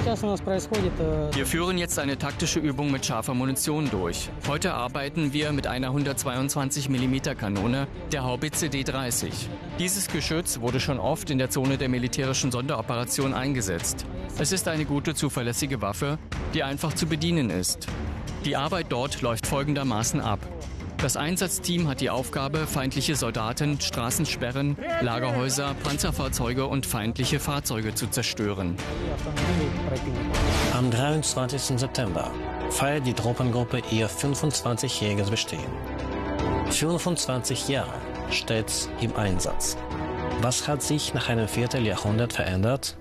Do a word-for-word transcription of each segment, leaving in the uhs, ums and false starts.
Wir führen jetzt eine taktische Übung mit scharfer Munition durch. Heute arbeiten wir mit einer hundertzweiundzwanzig Millimeter Kanone, der Haubitze D dreißig. Dieses Geschütz wurde schon oft in der Zone der militärischen Sonderoperation eingesetzt. Es ist eine gute, zuverlässige Waffe, die einfach zu bedienen ist. Die Arbeit dort läuft folgendermaßen ab. Das Einsatzteam hat die Aufgabe, feindliche Soldaten, Straßensperren, Lagerhäuser, Panzerfahrzeuge und feindliche Fahrzeuge zu zerstören. Am dreiundzwanzigsten September feiert die Truppengruppe ihr fünfundzwanzigjähriges Bestehen. fünfundzwanzig Jahre stets im Einsatz. Was hat sich nach einem Vierteljahrhundert verändert?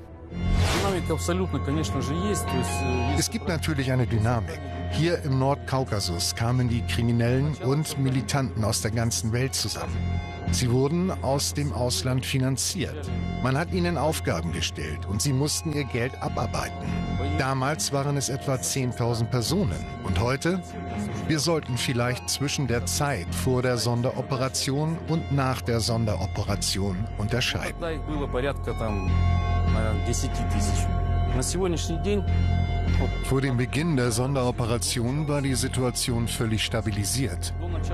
Es gibt natürlich eine Dynamik. Hier im Nordkaukasus kamen die Kriminellen und Militanten aus der ganzen Welt zusammen. Sie wurden aus dem Ausland finanziert. Man hat ihnen Aufgaben gestellt und sie mussten ihr Geld abarbeiten. Damals waren es etwa zehntausend Personen. Und heute? Wir sollten vielleicht zwischen der Zeit vor der Sonderoperation und nach der Sonderoperation unterscheiden. Vor dem Beginn der Sonderoperation war die Situation völlig stabilisiert.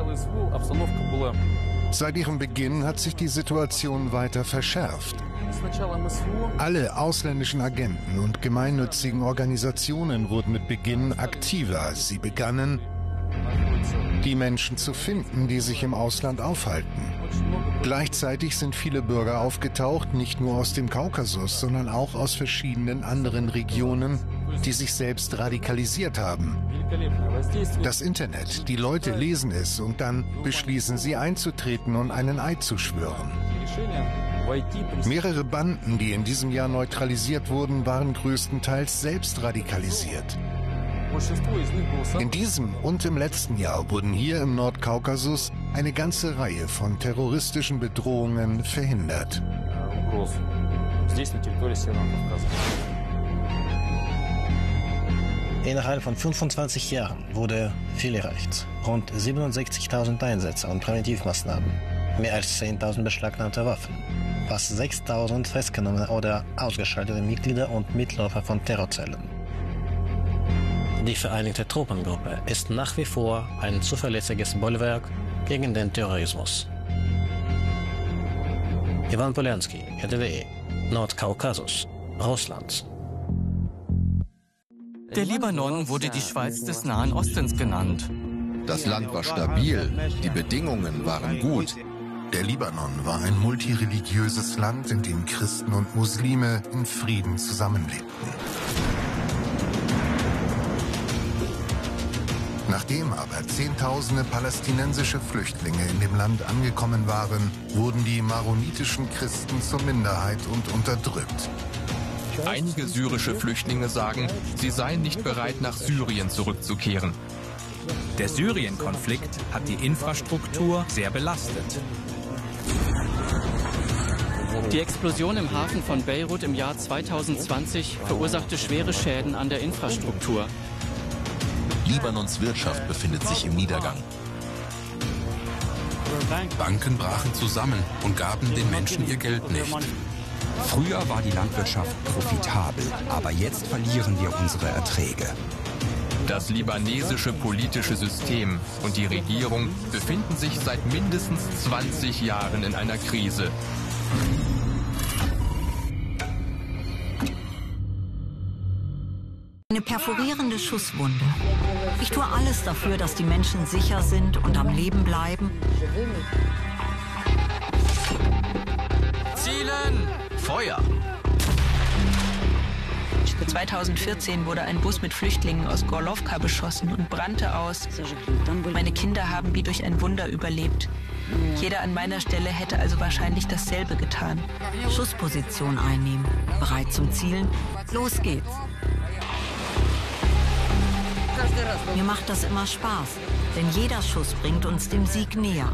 Seit ihrem Beginn hat sich die Situation weiter verschärft. Alle ausländischen Agenten und gemeinnützigen Organisationen wurden mit Beginn aktiver. Sie begannen, die Menschen zu finden, die sich im Ausland aufhalten. Gleichzeitig sind viele Bürger aufgetaucht, nicht nur aus dem Kaukasus, sondern auch aus verschiedenen anderen Regionen, die sich selbst radikalisiert haben. Das Internet, die Leute lesen es und dann beschließen sie einzutreten und einen Eid zu schwören. Mehrere Banden, die in diesem Jahr neutralisiert wurden, waren größtenteils selbst radikalisiert. In diesem und im letzten Jahr wurden hier im Nordkaukasus eine ganze Reihe von terroristischen Bedrohungen verhindert. Innerhalb von fünfundzwanzig Jahren wurde viel erreicht. Rund siebenundsechzigtausend Einsätze und Präventivmaßnahmen, mehr als zehntausend beschlagnahmte Waffen, fast sechstausend festgenommene oder ausgeschaltete Mitglieder und Mitläufer von Terrorzellen. Die Vereinigte Truppengruppe ist nach wie vor ein zuverlässiges Bollwerk gegen den Terrorismus. Ivan Poljanski, R T W E, Nordkaukasus, Russland. Der Libanon wurde die Schweiz des Nahen Ostens genannt. Das Land war stabil, die Bedingungen waren gut. Der Libanon war ein multireligiöses Land, in dem Christen und Muslime in Frieden zusammenlebten. Nachdem aber Zehntausende palästinensische Flüchtlinge in dem Land angekommen waren, wurden die maronitischen Christen zur Minderheit und unterdrückt. Einige syrische Flüchtlinge sagen, sie seien nicht bereit, nach Syrien zurückzukehren. Der Syrien-Konflikt hat die Infrastruktur sehr belastet. Die Explosion im Hafen von Beirut im Jahr zweitausendzwanzig verursachte schwere Schäden an der Infrastruktur. Libanons Wirtschaft befindet sich im Niedergang. Banken brachen zusammen und gaben den Menschen ihr Geld nicht. Früher war die Landwirtschaft profitabel, aber jetzt verlieren wir unsere Erträge. Das libanesische politische System und die Regierung befinden sich seit mindestens zwanzig Jahren in einer Krise. Eine perforierende Schusswunde. Ich tue alles dafür, dass die Menschen sicher sind und am Leben bleiben. Zielen! Feuer! zweitausendvierzehn wurde ein Bus mit Flüchtlingen aus Gorlovka beschossen und brannte aus. Meine Kinder haben wie durch ein Wunder überlebt. Jeder an meiner Stelle hätte also wahrscheinlich dasselbe getan. Schussposition einnehmen, bereit zum Zielen. Los geht's. Mir macht das immer Spaß, denn jeder Schuss bringt uns dem Sieg näher.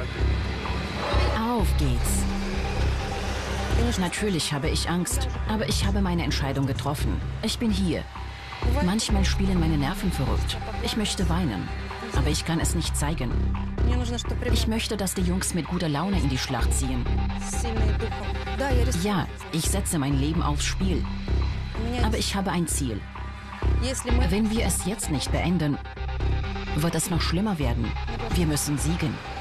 Auf geht's. Natürlich habe ich Angst, aber ich habe meine Entscheidung getroffen. Ich bin hier. Manchmal spielen meine Nerven verrückt. Ich möchte weinen, aber ich kann es nicht zeigen. Ich möchte, dass die Jungs mit guter Laune in die Schlacht ziehen. Ja, ich setze mein Leben aufs Spiel. Aber ich habe ein Ziel. Wenn wir es jetzt nicht beenden, wird es noch schlimmer werden. Wir müssen siegen.